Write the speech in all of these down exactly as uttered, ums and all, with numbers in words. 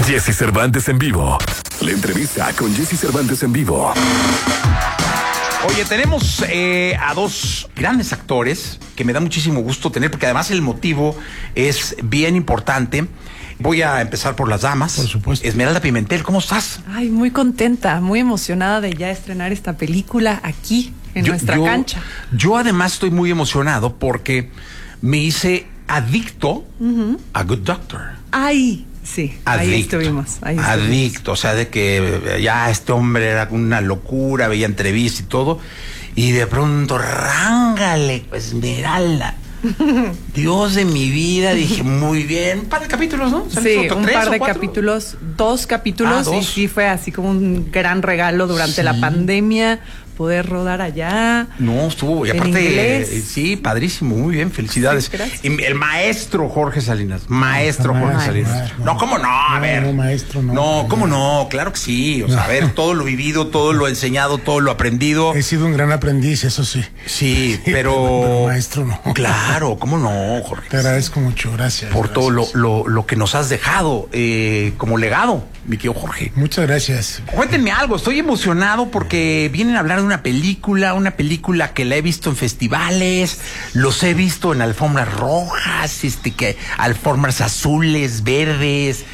Jesse Cervantes en vivo. La entrevista con Jesse Cervantes en vivo. Oye, tenemos eh, a dos grandes actores que me da muchísimo gusto tener, porque además el motivo es bien importante. Voy a empezar por las damas. Por supuesto. Esmeralda Pimentel, ¿cómo estás? Ay, muy contenta, muy emocionada de ya estrenar esta película aquí, en yo, nuestra yo, cancha. Yo además estoy muy emocionado porque me hice adicto uh-huh. a Good Doctor. Ay, sí, adicto. ahí estuvimos. Ahí estuvimos. Adicto, o sea, de que ya este hombre era una locura, veía entrevistas y todo, y de pronto, rángale, pues, Esmeralda. Dios de mi vida, dije, muy bien. Un par de capítulos, ¿no? Sí, un par de capítulos, dos capítulos, ah, dos. Y sí fue así como un gran regalo durante sí. la pandemia, poder rodar allá. No, estuvo, y aparte, eh, sí, padrísimo, muy bien, felicidades. Sí, y el maestro Jorge Salinas, maestro no, Jorge no, Salinas. No, no, ¿cómo no? A no, ver. No, maestro, no. No, ¿cómo no? Claro que sí. O sea, no. a ver, todo lo vivido, todo lo enseñado, todo lo aprendido. He sido un gran aprendiz, eso sí. Sí, pero. pero, pero maestro, no. Claro, ¿cómo no, Jorge? Te agradezco mucho, gracias. Por gracias. todo lo, lo, lo que nos has dejado eh, como legado, mi querido Jorge. Muchas gracias. Cuéntenme algo, estoy emocionado porque vienen a hablar de una película, una película que la he visto en festivales, los he visto en alfombras rojas, este, que alfombras azules, verdes,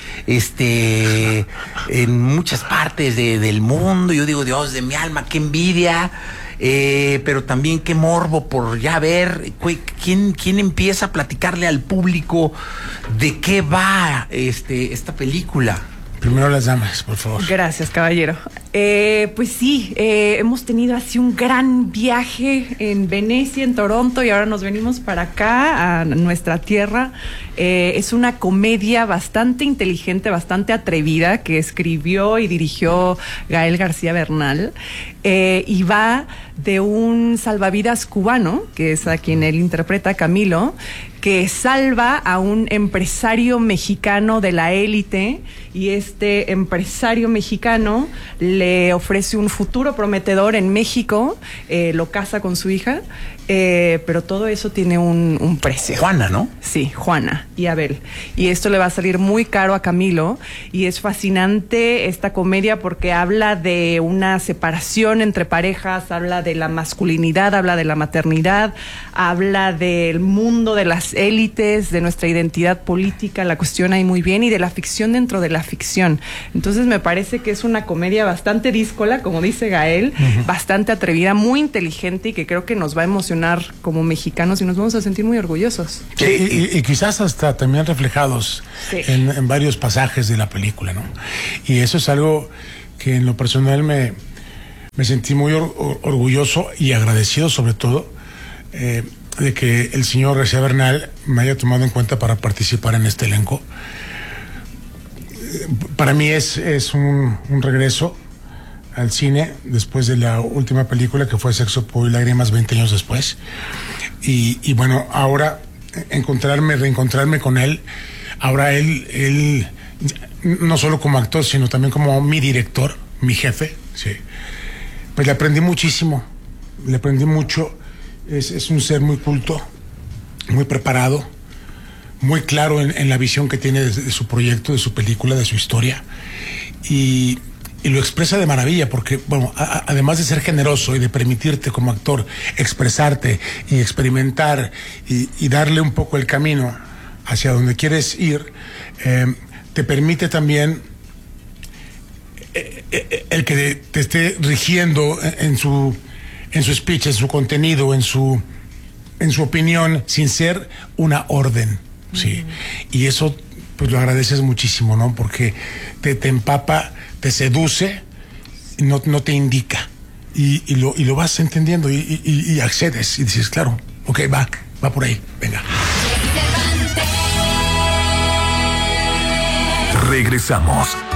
este, en muchas partes de, del mundo. Yo digo, Dios de mi alma, qué envidia. Eh, pero también qué morbo por ya ver quién, quién empieza a platicarle al público de qué va este, esta película. Primero las damas, por favor. Gracias, caballero. Eh, pues sí, eh, hemos tenido así un gran viaje en Venecia, en Toronto, y ahora nos venimos para acá, a nuestra tierra. Eh, es una comedia bastante inteligente, bastante atrevida, que escribió y dirigió Gael García Bernal, eh, y va de un salvavidas cubano, que es a quien él interpreta, Camilo, que salva a un empresario mexicano de la élite, y este empresario mexicano le ofrece un futuro prometedor en México, eh, lo casa con su hija, eh, pero todo eso tiene un, un precio. Juana, ¿no? Sí, Juana y Abel. Y esto le va a salir muy caro a Camilo, y es fascinante esta comedia porque habla de una separación entre parejas, habla de la masculinidad, habla de la maternidad, habla del mundo de las élites, de nuestra identidad política, la cuestiona ahí muy bien, y de la ficción dentro de la ficción. Entonces me parece que es una comedia bastante díscola, como dice Gael, uh-huh. bastante atrevida, muy inteligente, y que creo que nos va a emocionar como mexicanos y nos vamos a sentir muy orgullosos. Sí, y, y quizás hasta también reflejados sí. en, en varios pasajes de la película, ¿no? Y eso es algo que en lo personal me, me sentí muy or, orgulloso y agradecido, sobre todo, eh, de que el señor García Bernal me haya tomado en cuenta para participar en este elenco. Para mí es, es un, un regreso al cine después de la última película, que fue Sexo, Polvo y Lágrimas, veinte años después. Y, y bueno, ahora encontrarme, reencontrarme con él, ahora él, él, no solo como actor, sino también como mi director, mi jefe, sí. Pues le aprendí muchísimo, le aprendí mucho. Es, es un ser muy culto, muy preparado, muy claro en, en la visión que tiene de, de su proyecto, de su película, de su historia, y, y lo expresa de maravilla, porque, bueno, a, a, además de ser generoso y de permitirte como actor expresarte y experimentar y, y darle un poco el camino hacia donde quieres ir, eh, te permite también eh, eh, el que te esté rigiendo en, en su en su speech, en su contenido, en su en su opinión, sin ser una orden, sí. Uh-huh. Y eso, pues lo agradeces muchísimo, ¿no? Porque te, te empapa, te seduce, no, no te indica. Y, y, lo, y lo vas entendiendo y, y, y accedes y dices, claro, ok, va, va por ahí, venga. Regresamos.